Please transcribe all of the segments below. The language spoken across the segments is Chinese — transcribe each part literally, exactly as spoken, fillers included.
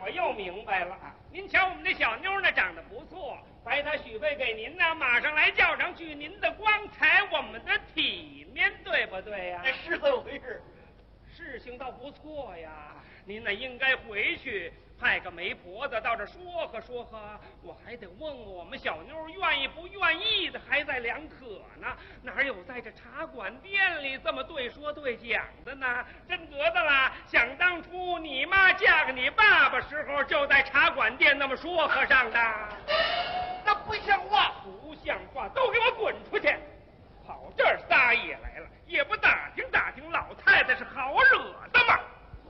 我又明白了，您瞧我们这小妞呢，长得不错，白她许配给您呢，马上来叫上去，您的光彩，我们的体面，对不对呀？ 是这么回事。 事情倒不错呀，您呢应该回去派个媒婆子到这说和说和，我还得问问我们小妞愿意不愿意的，还在两可呢。哪有在这茶馆店里这么对说对讲的呢？真得的啦！想当初你妈嫁给你爸爸时候，就在茶馆店那么说和上的。 那不像话， 不像话，都给我滚出去！跑这儿撒野来了，也不打听打听老太太是好惹的吗？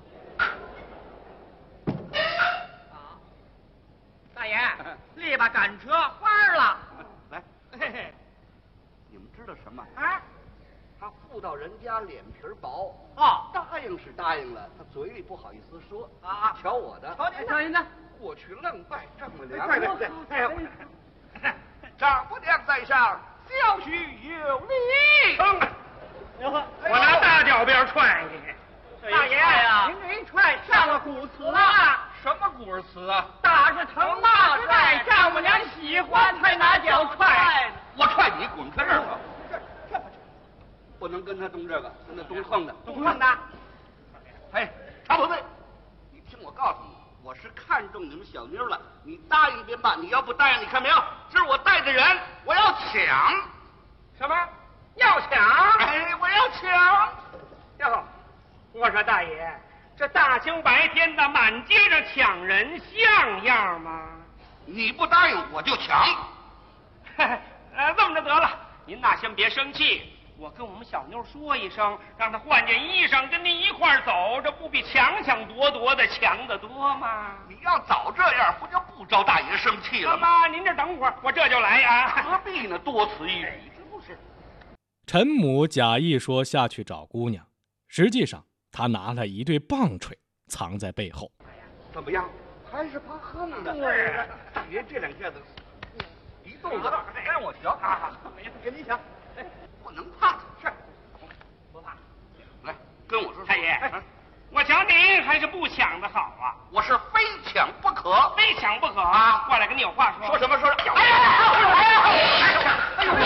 好，大爷，立吧赶车花了。 来， 嘿嘿， 你们知道什么？ 啊， 他妇道人家脸皮薄哦， 答应是答应了，他嘴里不好意思说啊。 瞧我的， 瞧您，瞧您的， 过去愣拜丈母娘。 对对对， 哎，丈母娘在上，小婿有礼。 我拿大脚鞭踹你！ 大爷呀，您这一踹上了古词了。 什么古词啊？ 打是疼，骂是爱，丈母娘喜欢才拿脚踹。 我踹你，滚开这儿吧！这不能跟他动这个，跟他动横的， 动横的。 哎，常宝贝，你听我告诉你，我是看中你们小妞了，你答应便罢，你要不答应，你看没有？这是我带的人，我要抢。 什么？要抢？ 哎，我要抢！ 哟，我说大爷，这大清白天的满街上抢人，像样吗？ 你不答应，我就抢。 呃，这么着得了，您呐先别生气，我跟我们小妞说一声，让她换件衣裳，跟您一块儿走，这不比抢抢夺夺的强得多吗？ 你要早这样，不就不招大爷生气了吗？ 妈，您这等会儿，我这就来啊。 何必呢？多此一举，是不是？ 陈母假意说下去找姑娘，实际上他拿了一对棒槌藏在背后。 怎么样？还是怕横的。大爷这两下子一动子，让我瞧啊！给你瞧，不能怕，是不怕。 来，跟我说， 太爷，我瞧您还是不抢的好啊！ 我是非抢不可， 非抢不可啊！过来跟你有话说。 说什么？说什么？ 哎呀！哎呀！ 哎呦！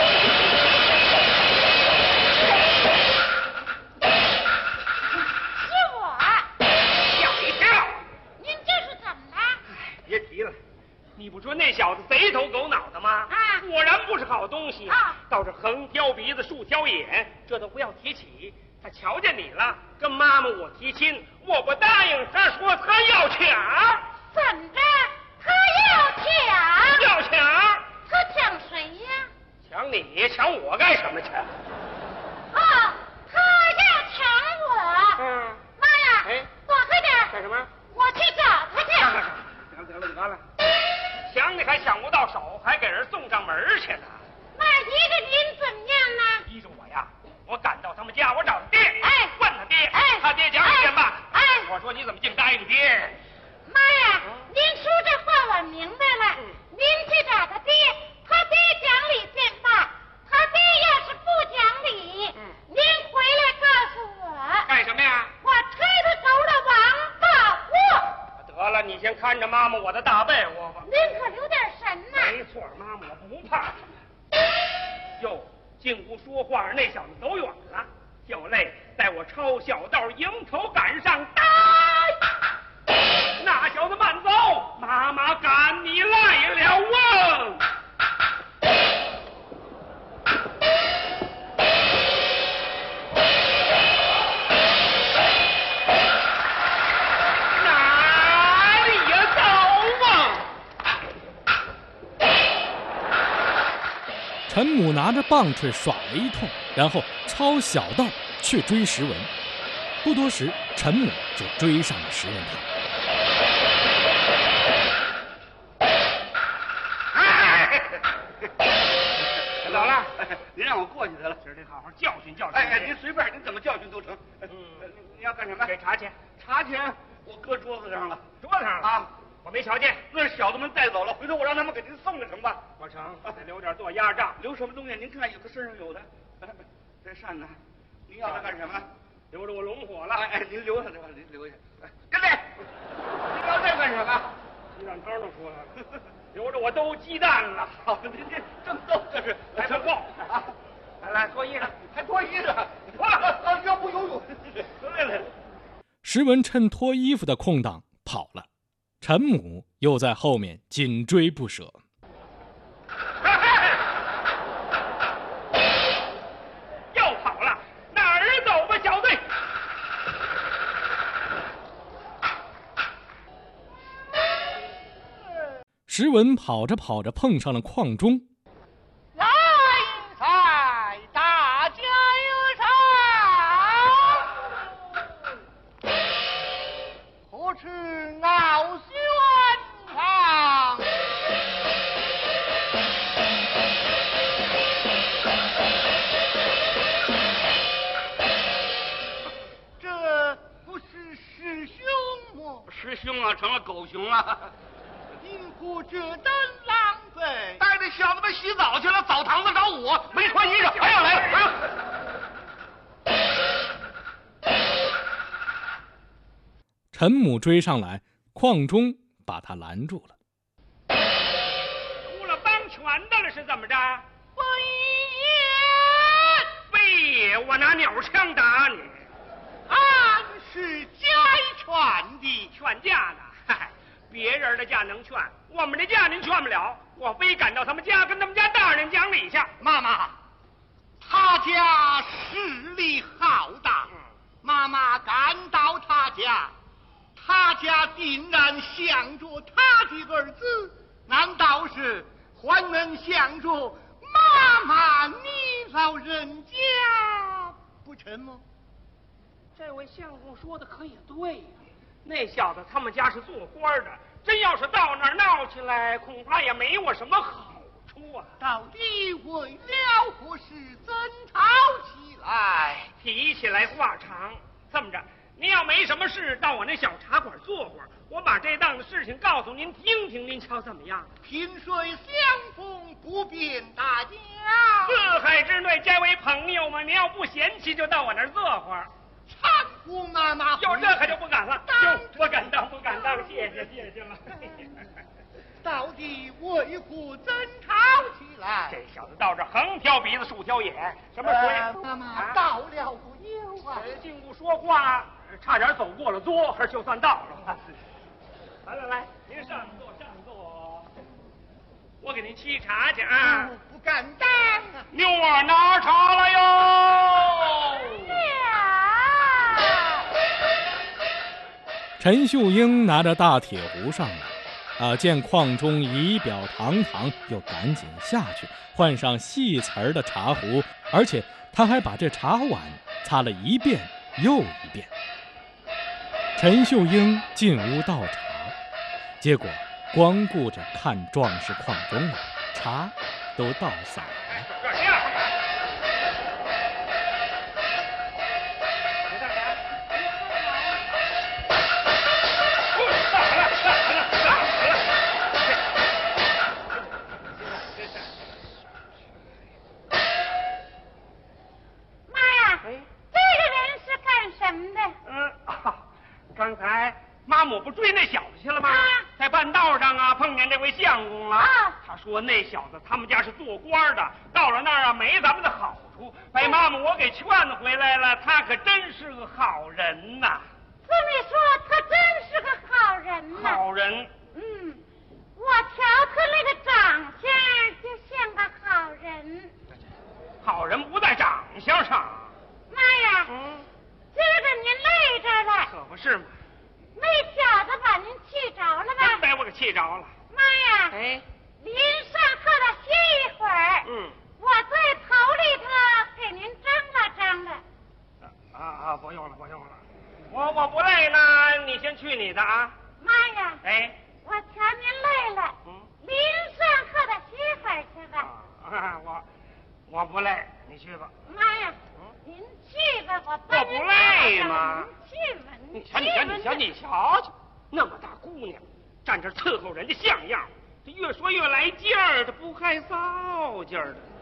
是我。 吓一跳！ 您这是怎么了？ 别提了，你不说那小子贼头狗脑的吗？ 啊， 果然不是好东西啊！ 倒是横挑鼻子竖挑眼，这都不要提起。他瞧见你了，跟妈妈我提亲，我不答应，他说他要抢。 怎么着？他要抢？ 要抢？ 他抢谁呀？ 抢你？抢我干什么去？ 哦，他要抢我。 嗯。 妈呀！ 哎， 躲开点！ 干什么？ 我去找他去。 行得了，得了，抢你还抢不到手，还给人送上门去呢。 那依着您怎么样呢？ 依着我呀，我赶到他们家，我找他爹， 哎， 问他爹， 哎， 他爹讲一遍吧， 哎， 我说你怎么净答应爹？ 妈呀，您说这话我明白了，您去找他爹，他爹讲理便罢，他爹要是不讲理，您回来告诉我。 干什么呀？ 我吹他头的王八货。 得了，你先看着妈妈我的大被窝吧。 您可留点神呐。 没错，妈妈我不怕。哟，进屋说话，那小子走远了。小泪带我抄小道，迎头赶上，打！那小子慢走，妈妈赶你来了啊！哪里呀走啊！ 陈母拿着棒槌耍了一通，然后抄小道去追石文。不多时，陈母就追上了石文堂。 走了， 您让我过去得了， 今儿得好好教训教训。 哎哎，您随便，您怎么教训都成。嗯，你要干什么？ 给茶钱。 茶钱我搁桌子上了， 桌子上了啊， 我没瞧见。 那是小子们带走了，回头我让他们给您送了成吧？ 我成，得留点做压账。 留什么东西？您看，有的身上有的。这扇呢，您要它干什么？ 留着我龙火了。 哎哎，您留下去吧，您留下。哎，跟来，您要这干什么？ 服了，留着我都鸡蛋了。 好，您这正逗这是， 还不够啊！ 来来，脱衣裳， 还脱衣裳，脱了，要不游泳？ 来来。 石文趁脱衣服的空档跑了，陈母又在后面紧追不舍。 又跑了，哪儿走吧，小队？ 石文跑着跑着碰上了邝中。 来赛，大家有赏，何处傲轩堂？这不是师兄吗？ 师兄啊，成了狗熊了。 因何这等浪费？ 带着小子们洗澡去了，澡堂子找我，没穿衣裳，还要来了。哎呦！ 陈母追上来，邝中把他拦住了。 出了帮拳的了是怎么着？ 不非也，我拿鸟枪打你。 俺是家劝的， 劝架呢？嗨，别人的架能劝，我们的架您劝不了。我非赶到他们家，跟他们家大人讲理去。 妈妈，他家势力浩大， 嗯、 妈妈赶到他家，他家竟然想着他的儿子，难道是还能想着妈妈你老人家不成吗？ 这位相公说的可也对呀、啊，那小子他们家是做官的，真要是到那儿闹起来，恐怕也没我什么好处啊。 到底为了何事争吵起来？ 提起来话长，这么着，您要没什么事，到我那小茶馆坐会儿，我把这档子事情告诉您听听，您瞧怎么样？ 萍水相逢不便大家， 四海之内皆为朋友嘛，您要不嫌弃，就到我那儿坐会儿。 搀扶妈妈， 有这可就不敢了，就不敢当，不敢当，谢谢谢谢了。 到底为何争吵起来？ 这小子到这横挑鼻子竖挑眼，什么水？ 呃、妈妈、啊、到了不久啊！ 进屋说话，差点走过了桌，就算到了。来来来，您上座上座，我给您沏茶去啊！ 嗯、不敢当啊！ 妞儿拿茶来哟！ 陈秀英拿着大铁壶上来，啊，见邝中仪表堂堂，又赶紧下去换上细瓷儿的茶壶，而且他还把这茶碗擦了一遍又一遍。陈秀英进屋倒茶，结果光顾着看壮士邝中了，茶都倒洒了。 刚才妈母不追那小子去了吗？啊、在半道上啊，碰见这位相公了。啊、他说那小子他们家是做官的，到了那儿啊没咱们的好处，被妈母我给劝回来了。他可真是个好人呐！ 这么说，他真是个好人呐。 好人。 嗯，我瞧他那个长相就像个好人。 好人不在长相上。 妈呀！ 嗯。 今儿个您累着了， 可不是嘛？ 那小子把您气着了吧？ 真被我给气着了。 妈呀！ 哎， 您上课了歇一会儿。 嗯， 我在头里头给您蒸了蒸了。 啊啊，不用了，不用了。我我不累呢，你先去你的啊。 妈呀！ 哎， 我瞧您累了，嗯，您上课的歇会儿去吧。 啊，我我不累，你去吧。 妈呀！您去吧，我我不累吗？ 您去吧， 你瞧，你瞧，你瞧，你瞧瞧，那么大姑娘，站这伺候人家像样，这越说越来劲儿，这不害臊劲儿的。